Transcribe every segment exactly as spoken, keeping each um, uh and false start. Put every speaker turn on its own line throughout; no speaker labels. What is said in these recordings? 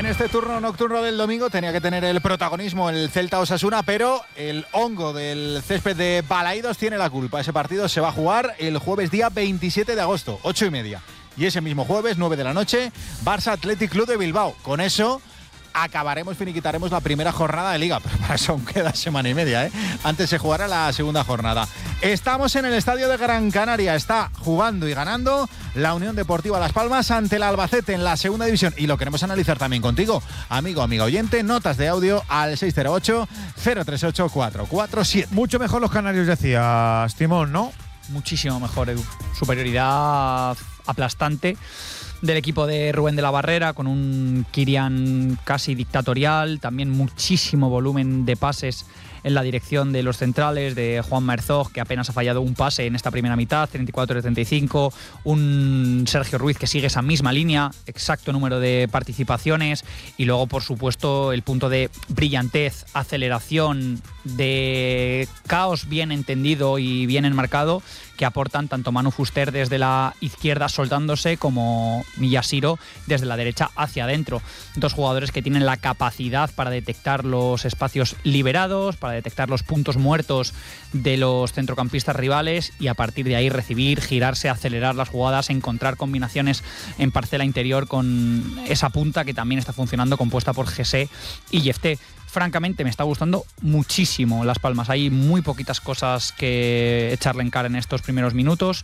En este turno nocturno del domingo tenía que tener el protagonismo el Celta Osasuna, pero el hongo del césped de Balaídos tiene la culpa. Ese partido se va a jugar el jueves día veintisiete de agosto, ocho y media. Y ese mismo jueves, nueve de la noche, Barça Athletic Club de Bilbao. Con eso acabaremos, finiquitaremos la primera jornada de Liga, pero para eso aún queda semana y media, ¿eh? Antes se jugará la segunda jornada. Estamos en el estadio de Gran Canaria, está jugando y ganando la Unión Deportiva Las Palmas ante el Albacete en la segunda división, y lo queremos analizar también contigo, amigo, amiga oyente. Notas de audio al seis cero ocho, cero tres ocho, cuatro cuatro siete.
Mucho mejor los canarios, decías, Timón, ¿no?
Muchísimo mejor, Edu. Superioridad aplastante del equipo de Rubén de la Barrera, con un Kirian casi dictatorial, también muchísimo volumen de pases en la dirección de los centrales, de Juan Herzog, que apenas ha fallado un pase en esta primera mitad, treinta y cuatro de treinta y cinco, un Sergio Ruiz que sigue esa misma línea, exacto número de participaciones, y luego, por supuesto, el punto de brillantez, aceleración, de caos bien entendido y bien enmarcado, que aportan tanto Manu Fuster desde la izquierda soltándose como Miyashiro desde la derecha hacia adentro. Dos jugadores que tienen la capacidad para detectar los espacios liberados, para detectar los puntos muertos de los centrocampistas rivales y a partir de ahí recibir, girarse, acelerar las jugadas, encontrar combinaciones en parcela interior con esa punta que también está funcionando, compuesta por Jesse y Yefté. Francamente, me está gustando muchísimo Las Palmas. Hay muy poquitas cosas que echarle en cara en estos primeros minutos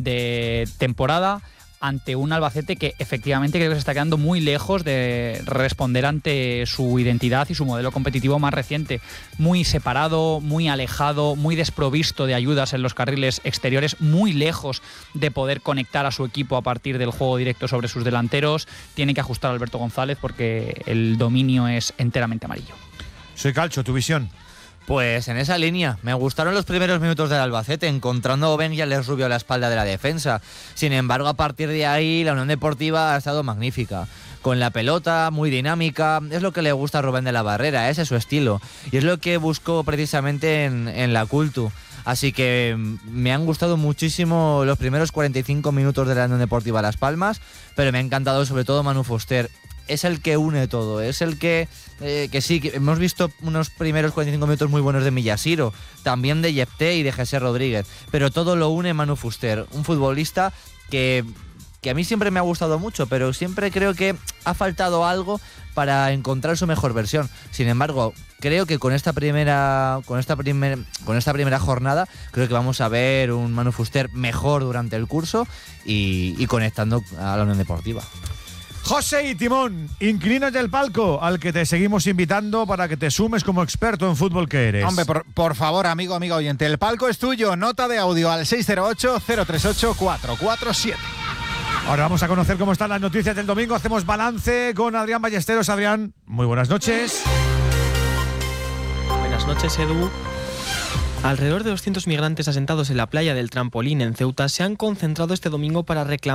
de temporada ante un Albacete que efectivamente creo que se está quedando muy lejos de responder ante su identidad y su modelo competitivo más reciente. Muy separado, muy alejado, muy desprovisto de ayudas en los carriles exteriores, muy lejos de poder conectar a su equipo a partir del juego directo sobre sus delanteros. Tiene que ajustar a Alberto González porque el dominio es enteramente amarillo.
Soy Calcho, tu visión.
Pues en esa línea, me gustaron los primeros minutos del Albacete, encontrando a Oben y a Les Rubio a la espalda de la defensa. Sin embargo, a partir de ahí, la Unión Deportiva ha estado magnífica. Con la pelota, muy dinámica, es lo que le gusta a Rubén de la Barrera, ese es su estilo. Y es lo que buscó precisamente en, en la Cultu. Así que me han gustado muchísimo los primeros cuarenta y cinco minutos de la Unión Deportiva Las Palmas, pero me ha encantado sobre todo Manu Fuster. Es el que une todo, es el que, eh, que sí, que hemos visto unos primeros cuarenta y cinco minutos muy buenos de Miyashiro, también de Yefté y de Jesse Rodríguez, pero todo lo une Manu Fuster, un futbolista que, que a mí siempre me ha gustado mucho, pero siempre creo que ha faltado algo para encontrar su mejor versión. Sin embargo, creo que con esta primera, con esta primer, con esta primera jornada, creo que vamos a ver un Manu Fuster mejor durante el curso y, y conectando a la Unión Deportiva.
José y Timón, inquilinos del palco, al que te seguimos invitando para que te sumes como experto en fútbol que eres.
Hombre, por, por favor, amigo, amiga oyente, el palco es tuyo. Nota de audio al seis cero ocho, cero tres ocho, cuatro cuatro siete.
Ahora vamos a conocer cómo están las noticias del domingo. Hacemos balance con Adrián Ballesteros. Adrián, muy buenas noches.
Buenas noches, Edu. Alrededor de doscientos migrantes asentados en la playa del Trampolín en Ceuta se han concentrado este domingo para reclamar